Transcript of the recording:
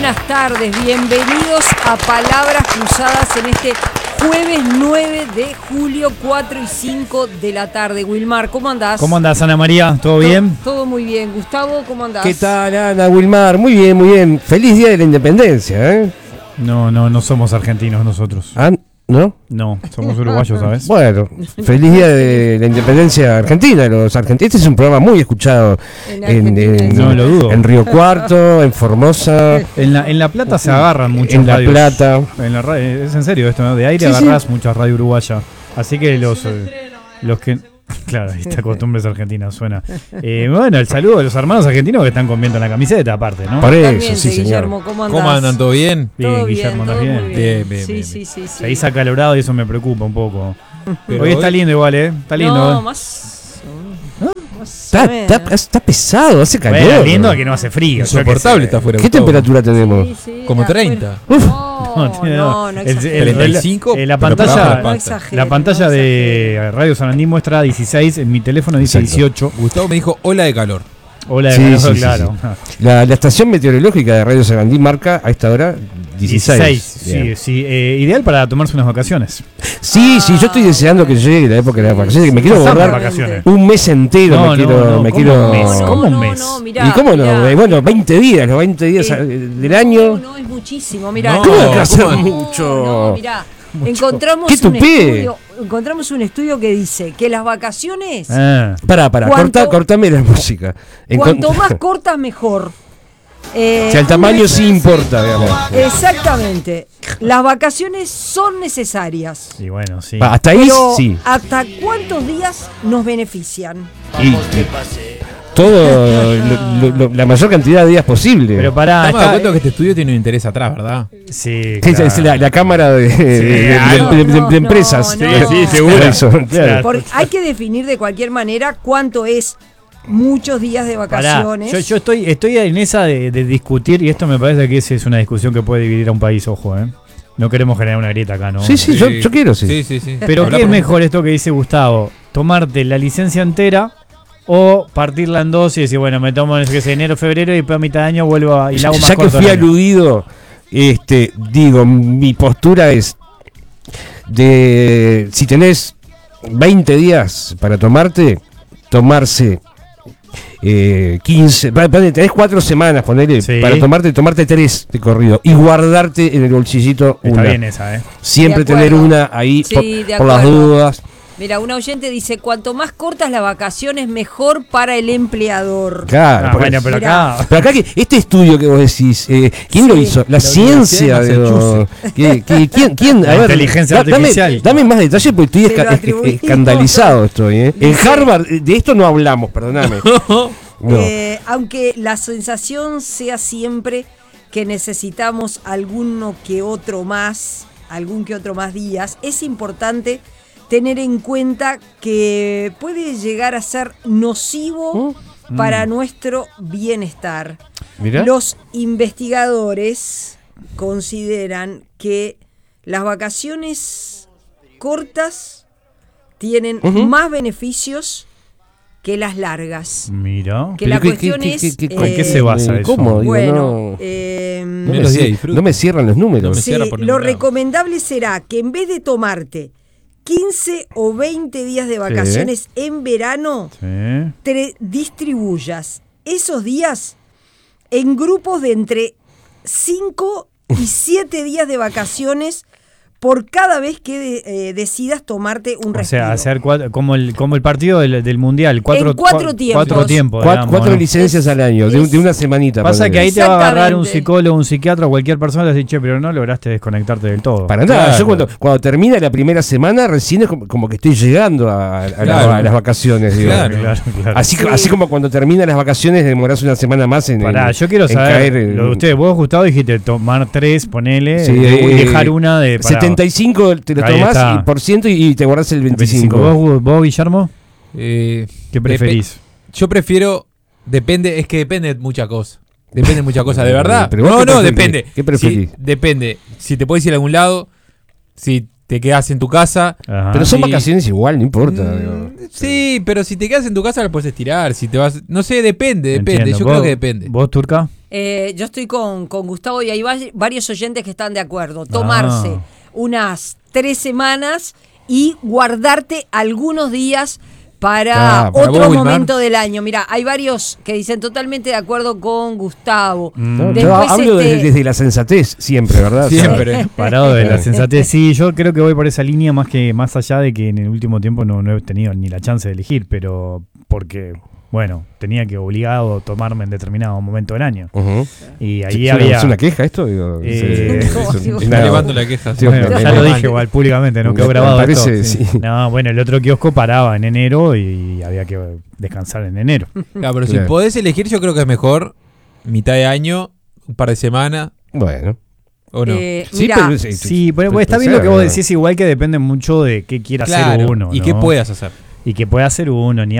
buenas tardes. Bienvenidos a Palabras Cruzadas en este jueves 9 de julio, 4 y 5 de la tarde. Wilmar, ¿cómo andás? ¿Cómo andás, Ana María? ¿Todo bien? Todo muy bien. Gustavo, ¿cómo andás? ¿Qué tal, Ana, Wilmar? Muy bien, muy bien. Feliz Día de la Independencia, ¿eh? No somos argentinos nosotros. Ah, ¿no? No, somos uruguayos, ¿sabes? Bueno, feliz Día de la Independencia Argentina. Los argentinos, este es un programa muy escuchado No lo dudo. en Río Cuarto, en Formosa, En La Plata se agarran muchos en La radios. Plata. Es en serio esto, ¿no? De aire Sí, agarrás muchas radio uruguaya. Así que los que... Claro, esta costumbre es argentina, suena. Bueno, el saludo de los hermanos argentinos que están con viento en la camiseta, aparte, ¿no? Por También, eso, sí, Guillermo, señor. ¿cómo andás? ¿Cómo andan? ¿Todo bien? Bien, Todo Guillermo, todo ¿andás bien? muy Bien. Sí. Se hizo acalorado y eso me preocupa un poco. Pero hoy está lindo igual, ¿eh? Está lindo. No, ¿eh? más Está pesado, hace calor. Bueno, lindo que no hace frío. Insoportable está afuera. ¿Qué Gustavo. temperatura tenemos? Como 30. No exageres. 35. La pero para pantalla, abajo No la exageres. la pantalla de Radio Sarandí muestra 16, en mi teléfono dice Exacto. 18. Gustavo me dijo ola de calor. Hola, de Sí, calor, sí, sí, claro. La estación meteorológica de Radio Sarandí marca a esta hora 16. Bien. sí. Ideal para tomarse unas vacaciones. Sí, yo estoy deseando que llegue la época de las vacaciones, que me quiero Pasamos borrar vacaciones. un mes entero. No, me ¿cómo quiero. un mes? ¿Cómo un mes? Mirá, ¿Y cómo no? mirá. Bueno, 20 días, los 20 días del año. No, es muchísimo. Mirá, No, ¿Cómo no, que hacer ¿cómo? mucho? No, mirá. Encontramos ¡Qué tupé! un estudio que dice que las vacaciones, Pará, ¿Cuánto? cortame la música. cuanto más cortas, mejor. O sea, el tamaño sí importa, digamos. Exactamente. Las vacaciones son necesarias. Y bueno, sí. Hasta ahí Pero sí. ¿hasta cuántos días nos benefician? Y todo, la mayor cantidad de días posible. Pero pará, Estamos de acuerdo que este estudio tiene un interés atrás, ¿verdad? Sí, Que claro. es la cámara de empresas. no. Sí, seguro. Eso, claro. Porque hay que definir de cualquier manera cuánto es muchos días de Pará, vacaciones. yo estoy en esa de discutir, y esto me parece que es una discusión que puede dividir a un país, ojo, ¿eh? No queremos generar una grieta acá, ¿no? Sí, yo quiero, sí. Sí. Pero Habla ¿qué es por- mejor esto que dice Gustavo? ¿Tomarte la licencia entera o partirla en dos y decir, bueno, me tomo enero, febrero y después a mitad de año vuelvo y la hago más Ya que corto fui el año? aludido, digo, mi postura es de si tenés 20 días para tomarse 15, tenés 4 semanas, ponele, Sí. para tomarte 3 de corrido y guardarte en el bolsillito Está una. bien esa, ¿eh? Siempre De acuerdo. tener una ahí Sí, de por las acuerdo. dudas. Mira, una oyente dice, cuanto más cortas las vacaciones, mejor para el empleador. Claro, por Bueno, eso. pero Mirá. acá... Pero acá que este estudio que vos decís, ¿quién lo Sí. hizo? La La ciencia de Universidad ¿Quién? La inteligencia artificial. Dame más detalles porque estoy Se lo atribuimos. escandalizado estoy, ¿eh? En Dice- Harvard de esto no hablamos, perdóname. No. Aunque la sensación sea siempre que necesitamos algún que otro más días, es importante tener en cuenta que puede llegar a ser nocivo para nuestro bienestar. Mirá. Los investigadores consideran que las vacaciones cortas tienen más beneficios que las largas. Mira. Que la Pero cuestión es... ¿en qué se basa eso? ¿Cómo? Digo, Bueno, no me Menos días de cier- disfrute. no me cierran los números. No me sí, cierra por lo ningún lado. recomendable será que en vez de tomarte 15 o 20 días de vacaciones en verano, Sí. distribuyas esos días en grupos de entre 5 y 7 días de vacaciones por cada vez que decidas tomarte un O respiro. sea, hacer como el partido del Mundial. En cuatro tiempos. Cuatro tiempos, Cuatro digamos, ¿no? licencias al año, de una semanita. Pasa que ponele. ahí te va a agarrar un Exactamente. psicólogo, un psiquiatra o cualquier persona y te dice, che, pero no lograste desconectarte del todo. Para nada, Claro. yo cuando termina la primera semana, recién es como que estoy llegando a Claro. las vacaciones. Digo. Claro. Claro. Así, Sí. así como cuando terminan las vacaciones, demorás una semana más en. Pará, en- yo quiero en saber, caer en- lo de ustedes, vos Gustavo dijiste tomar 3, ponele, Sí, y dejar una de... pará, 75 te lo Ahí tomás está. por ciento y te guardás el 25. ¿Vos, Guillermo? ¿Qué ¿Qué preferís? Yo prefiero. Depende de muchas cosas. Depende de muchas cosas, ¿de verdad? Pero vos No, qué no, preferís? depende. ¿Qué preferís? Sí, depende. Si te puedes ir a algún lado, si te quedas en tu casa. Ajá. Pero son Sí. vacaciones igual, no importa. digo. Sí, pero si te quedas en tu casa la puedes estirar. Si te vas. No sé, depende. Entiendo. Yo ¿Vos- creo que depende. ¿Vos, Turca? Yo estoy con Gustavo y hay varios oyentes que están de acuerdo. Tomarse unas 3 semanas y guardarte algunos días para otro momento del año. Mira, hay varios que dicen totalmente de acuerdo con Gustavo. Hablo desde la sensatez siempre, ¿verdad? Siempre. Parado de la sensatez. Sí, yo creo que voy por esa línea más allá de que en el último tiempo no he tenido ni la chance de elegir, pero porque, bueno, tenía que obligado tomarme en determinado momento del año. Y ahí había... ¿Es una queja esto? Está elevando la queja. Bueno, ya lo dije igual públicamente, no quedó grabado parece, esto. sí. No, bueno, el otro kiosco paraba en enero y había que descansar en enero. Claro, pero si podés elegir, yo creo que es mejor mitad de año, un par de semanas. Bueno. ¿O no? Pero está bien lo que vos decís, igual que depende mucho de qué quiera hacer uno. Y ¿no? qué puedas hacer. Y qué puede hacer uno, ni